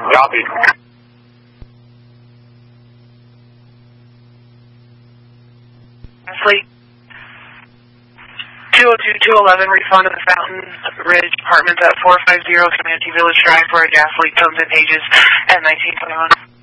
Copy. Sleep. 202-211, refund to the Fountain Ridge Apartments at 450 Comanche Village Drive for a gas leak. Comes in pages at 1921.